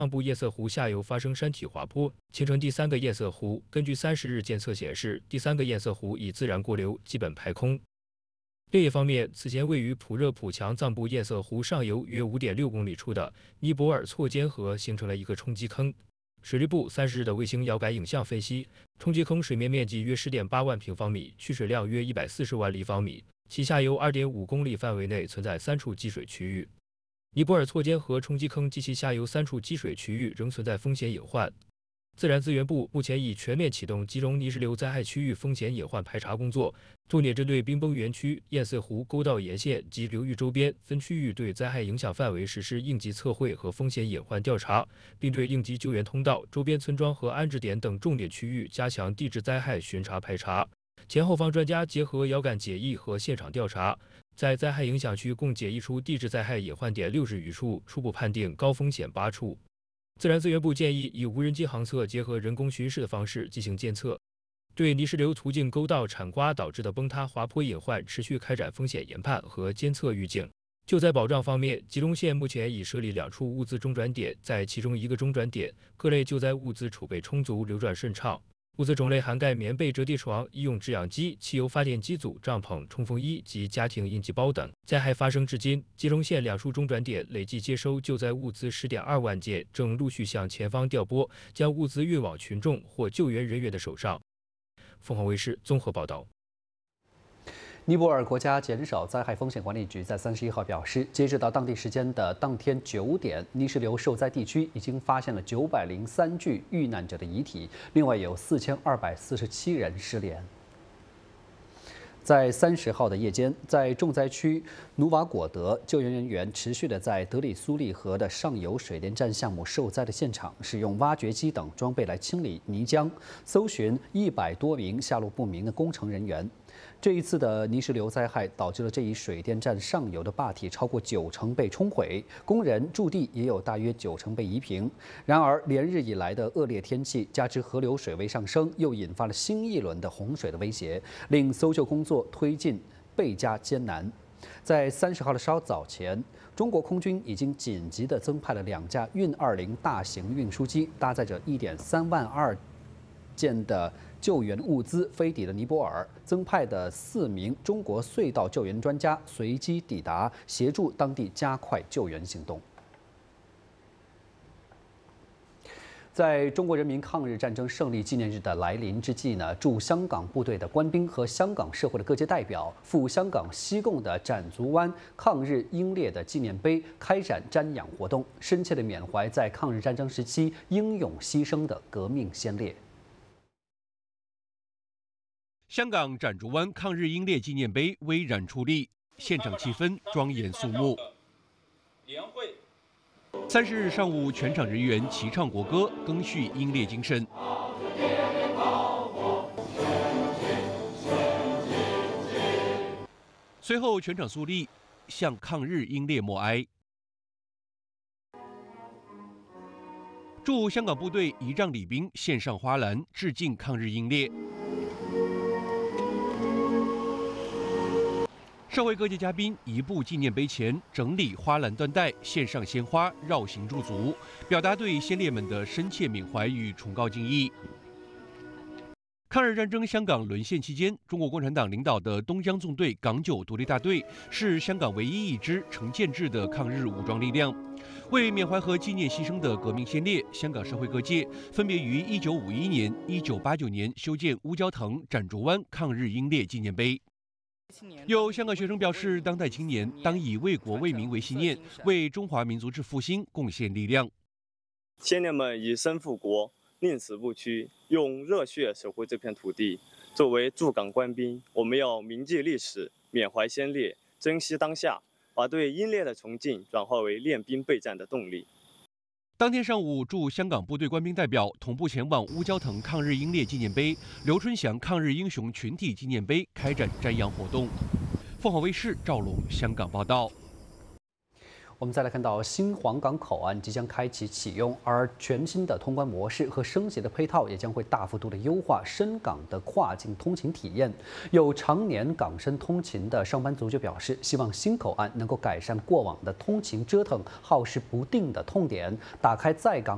上部堰塞湖下游发生山体滑坡，形成第三个堰塞湖。根据30日监测显示，第三个堰塞湖已自然过流，基本排空。另一方面，此前位于普热普强藏布堰塞湖上游约5.6公里处的尼泊尔错间河形成了一个冲击坑。水利部30日的卫星遥感影像分析，冲击坑水面面积约10.8万平方米，蓄水量约140万立方米，其下游2.5公里范围内存在3处积水区域。尼泊尔错间河冲击坑及其下游3处积水区域仍存在风险隐患。自然资源部目前已全面启动吉隆泥石流灾害区域风险隐患排查工作，重点针对冰崩园区、堰塞湖沟道沿线及流域周边分区域对灾害影响范围实施应急测绘和风险隐患调查，并对应急救援通道、周边村庄和安置点等重点区域加强地质灾害巡查排查。前后方专家结合遥感解译和现场调查，在灾害影响区共解译出地质灾害隐患点60余处，初步判定高风险8处。自然资源部建议以无人机航测结合人工巡视的方式进行监测，对泥石流途径沟道铲刮导致的崩塌滑坡隐患持续开展风险研判和监测预警。救灾保障方面，吉隆县目前已设立2处物资中转点，在其中1个中转点，各类救灾物资储备充足，流转顺畅。物资种类涵盖棉被、折叠床、医用制氧机、汽油发电机组、帐篷、冲锋衣及家庭应急包等。灾害发生至今，吉隆县2处中转点累计接收救灾物资10.2万件，正陆续向前方调拨，将物资运往群众或救援人员的手上。凤凰卫视综合报道。 尼泊尔国家减少灾害风险管理局在31号表示，截止到当地时间的当天9点，泥石流受灾地区已经发现了903具遇难者的遗体，另外有4247人失联。在30号的夜间，在重灾区努瓦果德，救援人员持续地在德里苏利河的上游水电站项目受灾的现场，使用挖掘机等装备来清理泥浆，搜寻100多名下落不明的工程人员。这一次的泥石流灾害导致了这一水电站上游的坝体超过90%被冲毁，工人驻地也有大约90%被夷平。然而，连日以来的恶劣天气加之河流水位上升，又引发了新一轮的洪水的威胁，令搜救工作推进倍加艰难。在30号的稍早前，中国空军已经紧急地增派了2架运20大型运输机，搭载着1.3万2件的救援物资飞抵了尼泊尔，增派的4名中国隧道救援专家随机抵达，协助当地加快救援行动。在中国人民抗日战争胜利纪念日的来临之际呢，驻香港部队的官兵和香港社会的各界代表赴香港西贡的展族湾抗日英烈的纪念碑开展瞻仰活动，深切地缅怀在抗日战争时期英勇牺牲的革命先烈。 香港展竹湾抗日英烈纪念碑巍然矗立，现场气氛庄严肃穆。30日上午，全场人员齐唱国歌，赓续英烈精神。随后，全场肃立，向抗日英烈默哀。驻香港部队仪仗礼兵献上花篮，致敬抗日英烈。社会各界嘉宾移步纪念碑前，整理花篮缎带，献上鲜花，绕行驻足，表达对先烈们的深切缅怀与崇高敬意。抗日战争香港沦陷期间，中国共产党领导的东江纵队港9独立大队是香港唯一一支成建制的抗日武装力量。为缅怀和纪念牺牲的革命先烈，香港社会各界分别于1951年、1989年修建乌蛟腾、展竹湾抗日英烈纪念碑。有香港学生表示，当代青年当以为国为民为信念，为中华民族之复兴贡献力量。 先烈们以身复国，宁死不屈，用热血守护这片土地。作为驻港官兵，我们要铭记历史，缅怀先烈，珍惜当下，把对英烈的崇敬转化为练兵备战的动力。 当天上午，驻香港部队官兵代表同步前往乌蛟腾抗日英烈纪念碑、刘春祥抗日英雄群体纪念碑开展瞻仰活动。凤凰卫视赵龙香港报道。 我们再来看到新皇岗口岸即将开启启用，而全新的通关模式和升级的配套也将会大幅度的优化深港的跨境通勤体验。有常年港深通勤的上班族就表示，希望新口岸能够改善过往的通勤折腾、耗时不定的痛点，打开在港